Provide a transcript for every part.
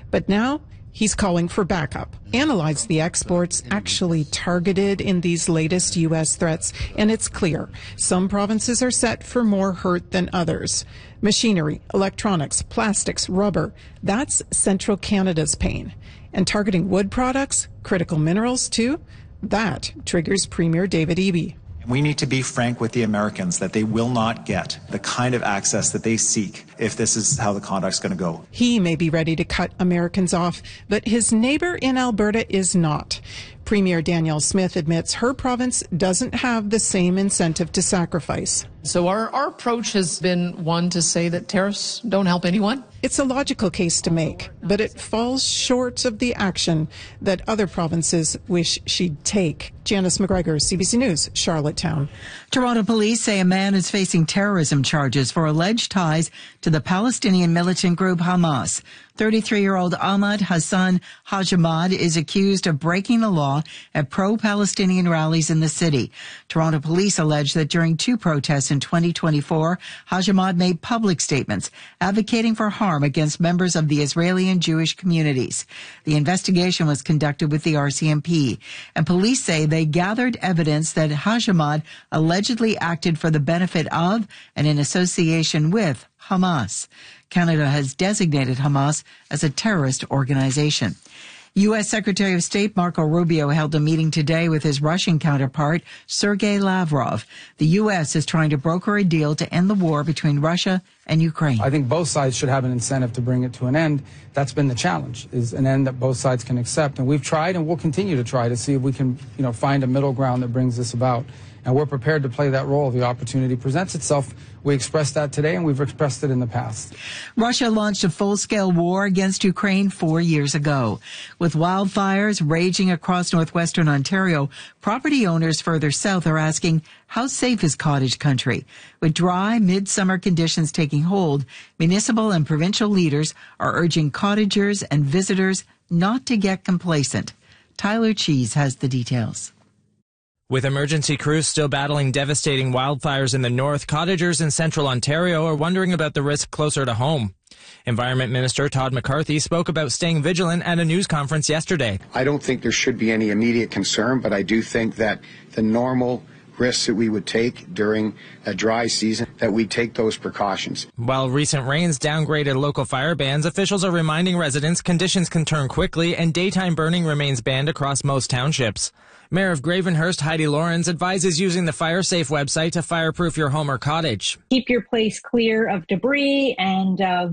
But now he's calling for backup. Analyze the exports actually targeted in these latest U.S. threats, and it's clear some provinces are set for more hurt than others. Machinery, electronics, plastics, rubber, that's central Canada's pain. And targeting wood products, critical minerals too, that triggers Premier David Eby. We need to be frank with the Americans that they will not get the kind of access that they seek if this is how the conduct's going to go. He may be ready to cut Americans off, but his neighbor in Alberta is not. Premier Danielle Smith admits her province doesn't have the same incentive to sacrifice. So our approach has been one to say that tariffs don't help anyone. It's a logical case to make, but it falls short of the action that other provinces wish she'd take. Janice McGregor, CBC News, Charlottetown. Toronto police say a man is facing terrorism charges for alleged ties to the Palestinian militant group Hamas. 33-year-old Ahmad Hassan Hajamad is accused of breaking the law at pro-Palestinian rallies in the city. Toronto police allege that during two protests in 2024, Hajamad made public statements advocating for harm against members of the Israeli and Jewish communities. The investigation was conducted with the RCMP, and police say they gathered evidence that Hajamad allegedly acted for the benefit of and in association with Hamas. Canada has designated Hamas as a terrorist organization. U.S. Secretary of State Marco Rubio held a meeting today with his Russian counterpart, Sergei Lavrov. The U.S. is trying to broker a deal to end the war between Russia and Ukraine. I think both sides should have an incentive to bring it to an end. That's been the challenge, is an end that both sides can accept. And we've tried and we'll continue to try to see if we can, find a middle ground that brings this about. And we're prepared to play that role if the opportunity presents itself. We expressed that today, and we've expressed it in the past. Russia launched a full-scale war against Ukraine 4 years ago. With wildfires raging across northwestern Ontario, property owners further south are asking, how safe is cottage country? With dry, midsummer conditions taking hold, municipal and provincial leaders are urging cottagers and visitors not to get complacent. Tyler Cheese has the details. With emergency crews still battling devastating wildfires in the north, cottagers in central Ontario are wondering about the risk closer to home. Environment Minister Todd McCarthy spoke about staying vigilant at a news conference yesterday. I don't think there should be any immediate concern, but I do think that the normal risks that we would take during a dry season, that we take those precautions. While recent rains downgraded local fire bans, officials are reminding residents conditions can turn quickly and daytime burning remains banned across most townships. Mayor of Gravenhurst, Heidi Lawrence, advises using the FireSafe website to fireproof your home or cottage. Keep your place clear of debris and of,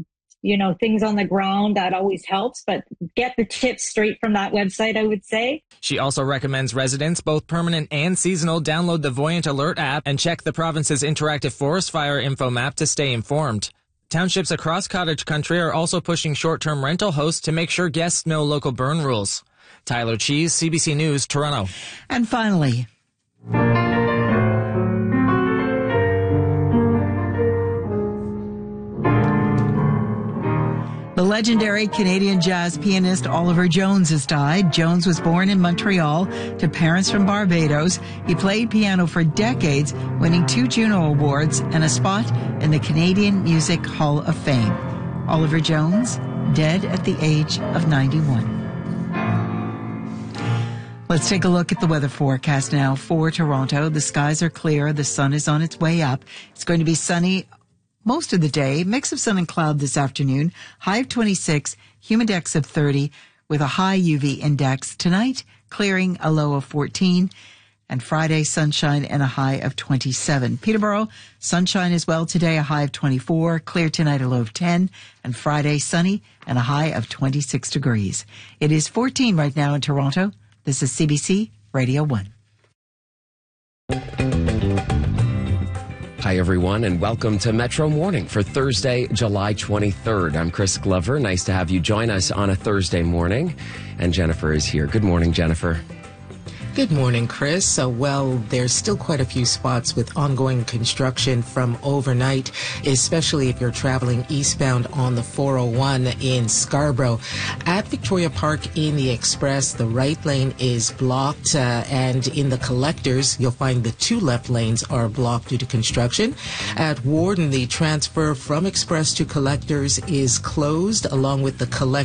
things on the ground. That always helps, but get the tips straight from that website, I would say. She also recommends residents, both permanent and seasonal, download the Voyant Alert app and check the province's interactive forest fire info map to stay informed. Townships across cottage country are also pushing short-term rental hosts to make sure guests know local burn rules. Tyler Cheese, CBC News, Toronto. And finally, the legendary Canadian jazz pianist Oliver Jones has died. Jones was born in Montreal to parents from Barbados. He played piano for decades, winning 2 Juno Awards and a spot in the Canadian Music Hall of Fame. Oliver Jones, dead at the age of 91. Let's take a look at the weather forecast now for Toronto. The skies are clear. The sun is on its way up. It's going to be sunny most of the day. Mix of sun and cloud this afternoon. High of 26, humidex of 30 with a high UV index. Tonight, clearing, a low of 14. And Friday, sunshine and a high of 27. Peterborough, sunshine as well today, a high of 24. Clear tonight, a low of 10. And Friday, sunny and a high of 26 degrees. It is 14 right now in Toronto. This is CBC Radio 1. Hi, everyone, and welcome to Metro Morning for Thursday, July 23rd. I'm Chris Glover. Nice to have you join us on a Thursday morning. And Jennifer is here. Good morning, Jennifer. Good morning, Chris. There's still quite a few spots with ongoing construction from overnight, especially if you're traveling eastbound on the 401 in Scarborough. At Victoria Park in the Express, the right lane is blocked, and in the Collectors, you'll find the 2 left lanes are blocked due to construction. At Warden, the transfer from Express to Collectors is closed, along with the